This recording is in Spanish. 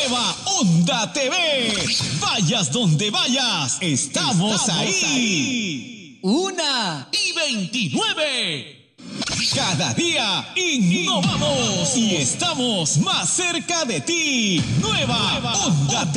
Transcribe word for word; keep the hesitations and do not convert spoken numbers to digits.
Nueva Onda T V. Vayas donde vayas, estamos, estamos ahí. ahí. Una y veintinueve. Cada día innovamos y estamos más cerca de ti. Nueva, Nueva Onda T V.